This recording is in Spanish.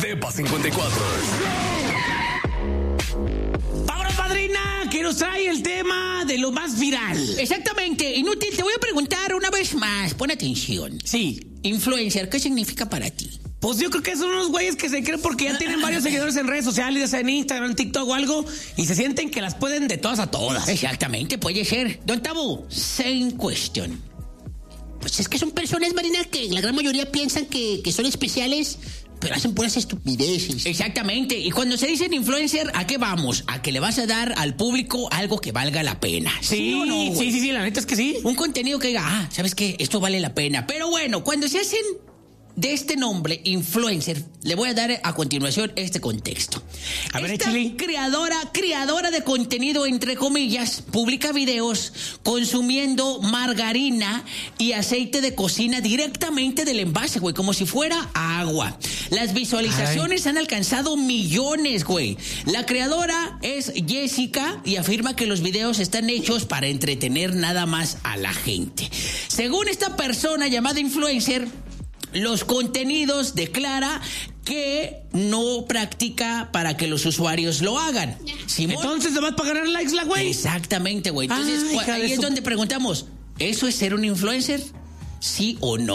Depa 54. ¡Vámonos, padrina! Que nos trae el tema de lo más viral. Exactamente, inútil, te voy a preguntar una vez más. Pon atención. Sí. Influencer, ¿qué significa para ti? Pues yo creo que son unos güeyes que se creen porque ya tienen varios seguidores en redes sociales, ya sea en Instagram, en TikTok o algo, y se sienten que las pueden de todas a todas. Exactamente, puede ser. Don Tabu, same question. Pues es que son personas, Marina, que la gran mayoría piensan que son especiales, pero hacen puras estupideces. Exactamente, y cuando se dicen influencer, ¿a qué vamos? A que le vas a dar al público algo que valga la pena. Sí, o no, güey? sí, la neta es que sí. Un contenido que diga, ¿sabes qué? Esto vale la pena. Pero bueno, cuando se hacen de este nombre, influencer, le voy a dar a continuación este contexto. A ver, esta échale. creadora de contenido, entre comillas, publica videos consumiendo margarina y aceite de cocina directamente del envase, güey, como si fuera agua. Las visualizaciones han alcanzado millones, güey. La creadora es Jessica y afirma que los videos están hechos para entretener nada más a la gente. Según esta persona llamada influencer, los contenidos declara que no practica para que los usuarios lo hagan. ¿Simón? Entonces nomás para ganar likes la güey. Exactamente, güey. Entonces, Ay, hija de ahí es su- donde preguntamos, ¿eso es ser un influencer? ¿Sí o no?